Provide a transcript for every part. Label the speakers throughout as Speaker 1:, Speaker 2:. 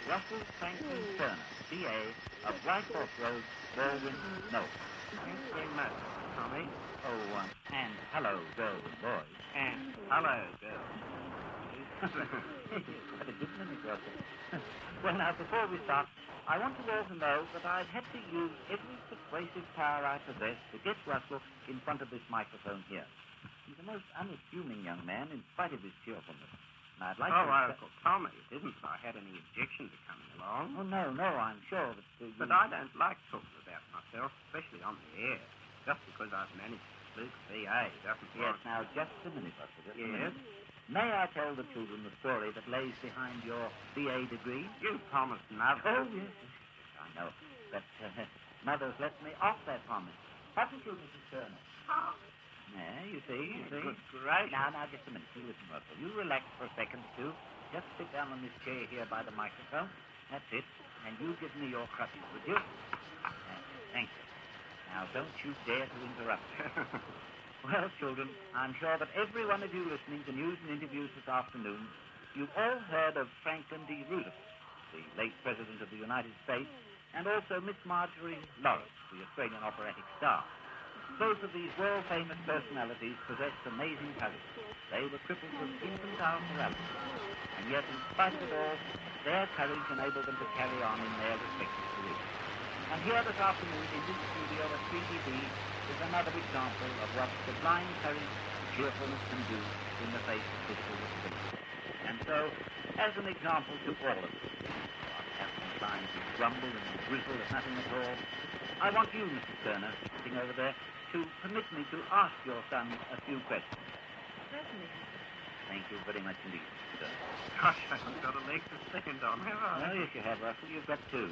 Speaker 1: Russell Franklin Turner, B.A. of Whitehorse Road, Baldwin, Norfolk.
Speaker 2: Thanks very much, Tommy.
Speaker 1: Oh, and hello, girls and boys.
Speaker 2: And hello, girls.
Speaker 1: Quite a good minute, Russell. Well, now, before we start, I want you all to know that I've had to use every persuasive power I possess to get Russell in front of this microphone here. He's a most unassuming young man, in spite of his cheerfulness. And I'd like to...
Speaker 2: Uncle Tommy, it isn't that I had any objection to coming along.
Speaker 1: Oh, no, I'm sure that...
Speaker 2: But I don't like talking about myself, especially on the air. Just because I've managed to spook VA doesn't...
Speaker 1: Yes, now, just a minute, Russell. Just a
Speaker 2: Yes?
Speaker 1: minute. May I tell the children the story that lays behind your BA degree?
Speaker 2: You promised Mother.
Speaker 1: Oh, yes, I know. But Mother's let me off that promise. Haven't you, Mrs. Turner?
Speaker 2: Oh.
Speaker 1: Yeah, you see.
Speaker 2: Good gracious.
Speaker 1: Now, just a minute. You listen, Russell. You relax for a second, too. Just sit down on this chair here by the microphone. That's it. And you give me your crutches, would you? Thank you. Now, don't you dare to interrupt. Well, children, I'm sure that every one of you listening to news and interviews this afternoon, you've all heard of Franklin D. Roosevelt, the late President of the United States, and also Miss Marjorie Lawrence, the Australian operatic star. Both of these world-famous personalities possessed amazing courage. They were crippled with infantile paralysis, and yet, in spite of it all, their courage enabled them to carry on in their respective careers. And here this afternoon, in this studio at 3TV, is another example of what sublime courage and cheerfulness can do in the face of physical disability. And so, as an example to all of us, have sometimes you grumble and you grizzle at nothing at all, I want you, Mrs. Turner, sitting over there, to permit me to ask your son a few questions.
Speaker 3: Certainly.
Speaker 1: Thank you very much indeed, Mrs. Turner.
Speaker 2: Gosh, I haven't got a leg to stand on, have I?
Speaker 1: Oh, yes, you have, Russell. You've got two.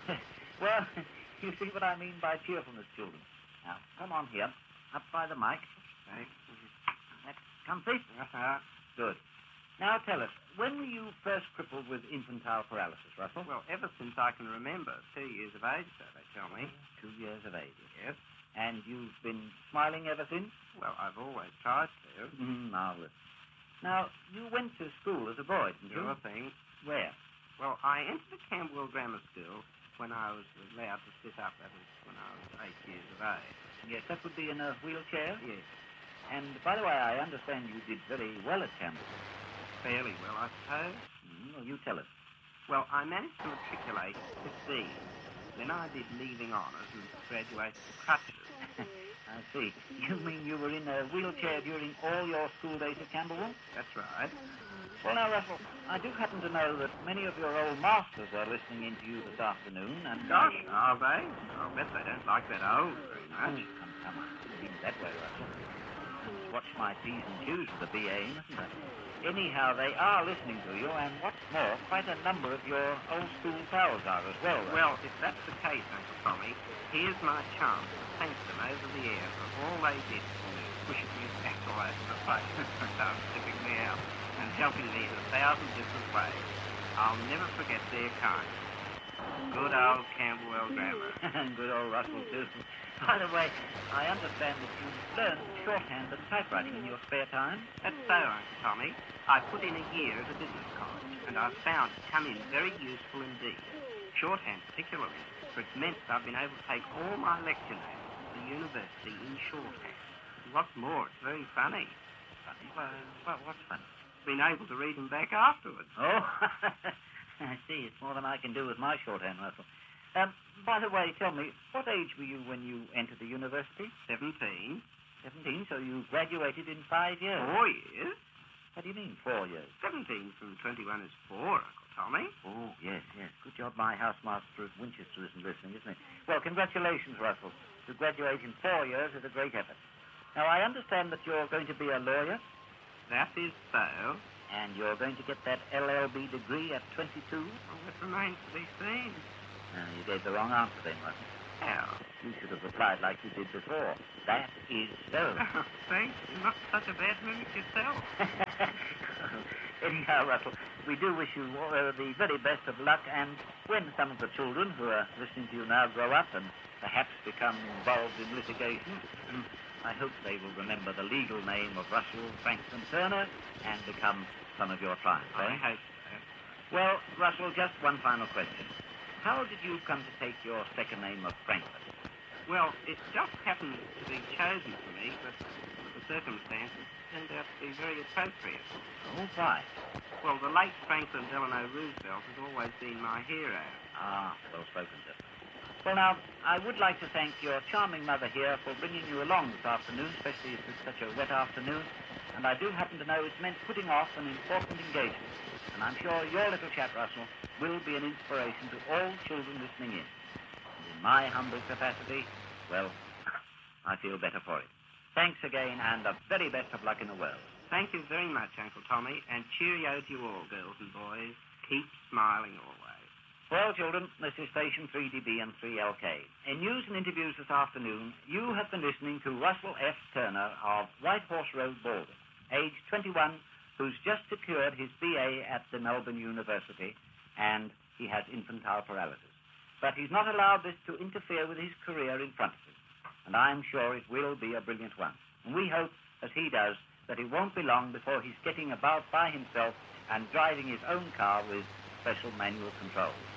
Speaker 1: Well, you see what I mean by cheerfulness, children. Now, come on here, up by the mic.
Speaker 2: Thanks.
Speaker 1: That's comfy. Good. Now, tell us, when were you first crippled with infantile paralysis, Russell?
Speaker 2: Well, ever since I can remember. 2 years of age, so they tell me.
Speaker 1: 2 years of age.
Speaker 2: Yes.
Speaker 1: And you've been smiling ever since?
Speaker 2: Well, I've always tried to.
Speaker 1: Marvelous. Now, you went to school as a boy, didn't you?
Speaker 2: Sure thing.
Speaker 1: Where?
Speaker 2: Well, I entered the Camberwell Grammar School when I was allowed to sit up. That was when I was 8 years of age.
Speaker 1: Yes, that would be in a wheelchair?
Speaker 2: Yes.
Speaker 1: And, by the way, I understand you did very well at Camberwell.
Speaker 2: Fairly well, I suppose.
Speaker 1: Well, you tell us.
Speaker 2: Well, I managed to matriculate 15. Then I did leaving honours and graduated to crutches.
Speaker 1: I see. You mean you were in a wheelchair during all your school days at Camberwell?
Speaker 2: That's right.
Speaker 1: Well, now, Russell, I do happen to know that many of your old masters are listening in to you this afternoon, and...
Speaker 2: Gosh, are they? I'll bet they don't like that old very much.
Speaker 1: Come on. It isn't that way, Russell. Just watch my P's and Q's with the BA, mustn't I? Anyhow, they are listening to you, and what's more, quite a number of your old school pals are as well.
Speaker 2: Well, if that's the case, Uncle Tommy, here's my chance to thank them over the air for all they did for me, pushing me back all over the place without tipping me out and helping me in 1,000 different ways. I'll never forget their kindness. Good old Camberwell Grammar.
Speaker 1: And good old Russell, too. By the way, I understand that you learned shorthand and typewriting in your spare time.
Speaker 2: That's so, Uncle Tommy. I put in a year at a business college, and I've found it come in very useful indeed. Shorthand particularly, for it's meant that I've been able to take all my lecture notes to the university in shorthand. And what's more, it's very funny.
Speaker 1: Funny? Well, what's funny?
Speaker 2: Been able to read them back afterwards.
Speaker 1: Oh, I see. It's more than I can do with my shorthand, Russell. By the way, tell me, what age were you when you entered the university?
Speaker 2: 17.
Speaker 1: 17, so you graduated in 5 years.
Speaker 2: 4 years?
Speaker 1: What do you mean, 4 years?
Speaker 2: 17 from 21 is 4, Uncle Tommy.
Speaker 1: Oh, yes. Good job my housemaster at Winchester isn't listening, isn't it? Well, congratulations, Russell. To graduate in 4 years is a great effort. Now, I understand that you're going to be a lawyer.
Speaker 2: That is so.
Speaker 1: And you're going to get that LLB degree at 22?
Speaker 2: Well, it remains to be seen.
Speaker 1: You gave the wrong answer then, Russell.
Speaker 2: How?
Speaker 1: You should have replied like you did before. That is so.
Speaker 2: Oh, thanks. You're not such a bad mimic yourself.
Speaker 1: Anyhow, Russell, we do wish you the very best of luck, and when some of the children who are listening to you now grow up and perhaps become involved in litigation, I hope they will remember the legal name of Russell Franklin Turner and become some of your clients.
Speaker 2: I hope so.
Speaker 1: Well, Russell, just one final question. How did you come to take your second name of Franklin?
Speaker 2: Well, it just happened to be chosen for me, but the circumstances turned out to be very appropriate.
Speaker 1: Oh, why?
Speaker 2: Well, the late Franklin Delano Roosevelt has always been my hero.
Speaker 1: Ah, well spoken, sir. Well, now, I would like to thank your charming mother here for bringing you along this afternoon, especially if it's such a wet afternoon. And I do happen to know it's meant putting off an important engagement. And I'm sure your little chap, Russell, will be an inspiration to all children listening in. And in my humble capacity, well, I feel better for it. Thanks again, and the very best of luck in the world.
Speaker 2: Thank you very much, Uncle Tommy, and cheerio to you all, girls and boys. Keep smiling always.
Speaker 1: Well, children, this is Station 3DB and 3LK. In news and interviews this afternoon, you have been listening to Russell F. Turner of White Horse Road, Baldwin, age 21, who's just secured his BA at the Melbourne University, and he has infantile paralysis. But he's not allowed this to interfere with his career in front of him, and I'm sure it will be a brilliant one. And we hope, as he does, that it won't be long before he's getting about by himself and driving his own car with special manual controls.